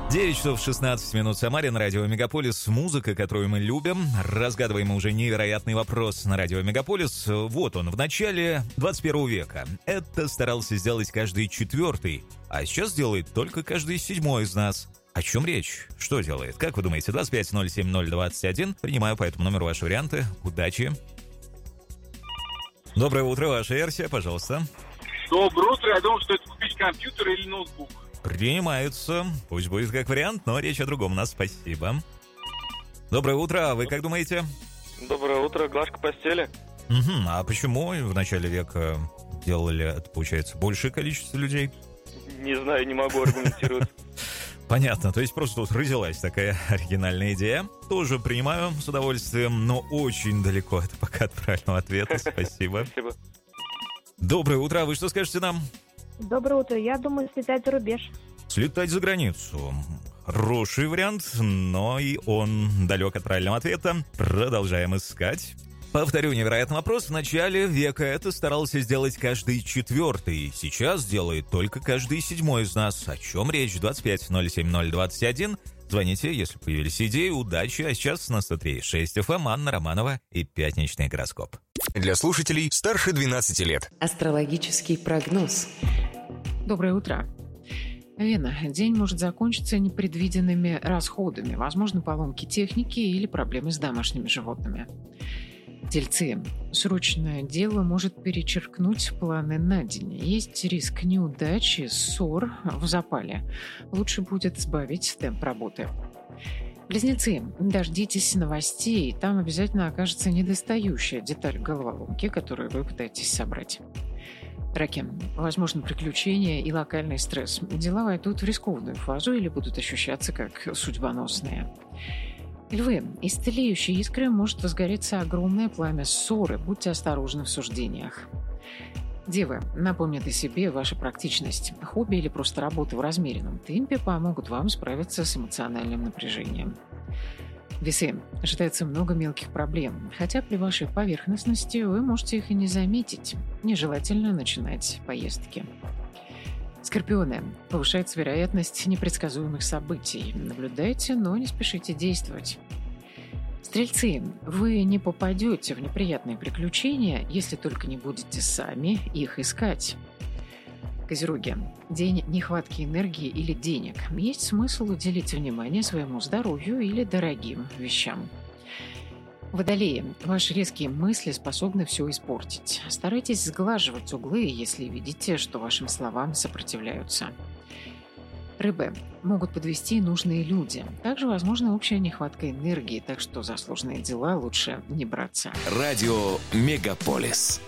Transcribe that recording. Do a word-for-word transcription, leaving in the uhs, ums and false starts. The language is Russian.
девять часов шестнадцать минут в Самаре на радио Мегаполис. Музыка, которую мы любим. Разгадываем уже невероятный вопрос на радио Мегаполис. Вот он, в начале двадцать первого века. Это старался сделать каждый четвертый, а сейчас делает только каждый седьмой из нас. О чем речь? Что делает? Как вы думаете? двадцать пять ноль семь ноль двадцать один. Принимаю по этому номеру ваши варианты. Удачи. Доброе утро, ваша версия, пожалуйста. Доброе утро. Я думаю, что это купить компьютер или ноутбук. Принимаются. Пусть будет как вариант, но речь о другом у нас. Спасибо. Доброе утро. А вы как думаете? Доброе утро. Глажка постели. Угу. А почему в начале века делали это, получается, большее количество людей? Не знаю, не могу аргументировать. Понятно. То есть просто тут родилась такая оригинальная идея. Тоже принимаю с удовольствием, но очень далеко это пока от правильного ответа. Спасибо. Спасибо. Доброе утро. А вы что скажете нам? Доброе утро. Я думаю, слетать за рубеж. Слетать за границу. Хороший вариант, но и он далек от правильного ответа. Продолжаем искать. Повторю невероятный вопрос. В начале века это старался сделать каждый четвертый. Сейчас делает только каждый седьмой из нас. О чем речь? двадцать пять ноль семь ноль двадцать один. Звоните, если появились идеи. Удачи. А сейчас на сто три и шесть эф эм Анна Романова и пятничный гороскоп. Для слушателей старше двенадцати лет. Астрологический прогноз. Доброе утро. Вена. День может закончиться непредвиденными расходами, возможно, поломки техники или проблемы с домашними животными. Тельцы. Срочное дело может перечеркнуть планы на день. Есть риск неудачи, ссор в запале. Лучше будет сбавить темп работы. Близнецы. Дождитесь новостей, там обязательно окажется недостающая деталь головоломки, которую вы пытаетесь собрать. Раки. Возможно, приключения и локальный стресс. Дела войдут в рискованную фазу или будут ощущаться как судьбоносные. Львы. Из тлеющей искры может возгореться огромное пламя ссоры. Будьте осторожны в суждениях. Девы. Напомнят о себе ваша практичность. Хобби или просто работа в размеренном темпе помогут вам справиться с эмоциональным напряжением. Весы. Ожидается много мелких проблем, хотя при вашей поверхностности вы можете их и не заметить. Нежелательно начинать поездки. Скорпионы. Повышается вероятность непредсказуемых событий. Наблюдайте, но не спешите действовать. Стрельцы. Вы не попадете в неприятные приключения, если только не будете сами их искать. Козероги. День нехватки энергии или денег. Есть смысл уделить внимание своему здоровью или дорогим вещам. Водолеи. Ваши резкие мысли способны все испортить. Старайтесь сглаживать углы, если видите, что вашим словам сопротивляются. Рыбы. Могут подвести нужные люди. Также возможна общая нехватка энергии, так что за сложные дела лучше не браться. Радио Мегаполис.